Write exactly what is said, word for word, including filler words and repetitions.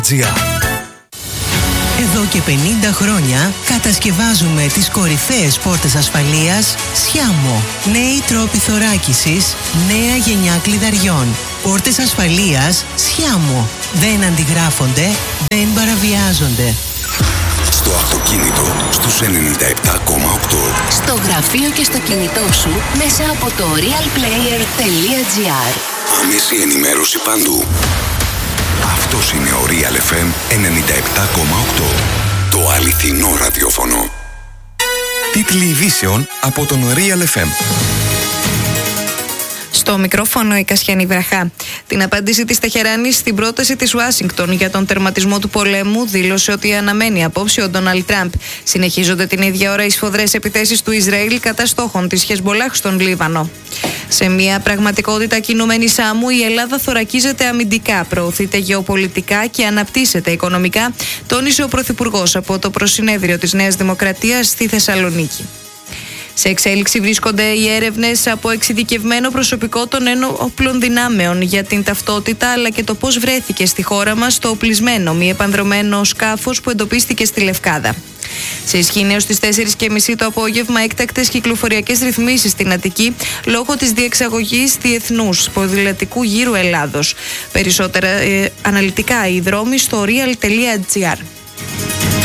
Εδώ και πενήντα χρόνια κατασκευάζουμε τις κορυφαίες πόρτες ασφαλείας Σιάμο. Νέοι τρόποι θωράκισης, νέα γενιά κλειδαριών. Πόρτες ασφαλείας Σιάμο. Δεν αντιγράφονται, δεν παραβιάζονται. Στο αυτοκίνητο στους ενενήντα επτά κόμμα οκτώ. Στο γραφείο και στο κινητό σου μέσα από το real player τελεία gr. Άμεση ενημέρωση παντού. Αυτός είναι ο Real εφ εμ ενενήντα επτά κόμμα οκτώ. Το αληθινό ραδιόφωνο. Τίτλοι ειδήσεων από τον Real εφ εμ. Στο μικρόφωνο η Κασιανή Βραχά. Την απάντηση της Τεχεράνης στην πρόταση της Ουάσιγκτον για τον τερματισμό του πολέμου δήλωσε ότι αναμένει απόψε ο Ντόναλντ Τραμπ. Συνεχίζονται την ίδια ώρα οι σφοδρές επιθέσεις του Ισραήλ κατά στόχων της Χεσμπολάχ στον Λίβανο. Σε μια πραγματικότητα κινούμενη σάμου, η Ελλάδα θωρακίζεται αμυντικά, προωθείται γεωπολιτικά και αναπτύσσεται οικονομικά, τόνισε ο Πρωθυπουργός από το προσυνέδριο της Νέας Δημοκρατίας στη Θεσσαλονίκη. Σε εξέλιξη βρίσκονται οι έρευνες από εξειδικευμένο προσωπικό των ένοπλων δυνάμεων για την ταυτότητα αλλά και το πώς βρέθηκε στη χώρα μας το οπλισμένο μη επανδρωμένο σκάφος που εντοπίστηκε στη Λευκάδα. Σε ισχύ έως τις τέσσερις και μισή το απόγευμα έκτακτες κυκλοφοριακές ρυθμίσεις στην Αττική λόγω της διεξαγωγής διεθνούς ποδηλατικού γύρου Ελλάδος. Περισσότερα ε, αναλυτικά οι δρόμοι στο real τελεία gr.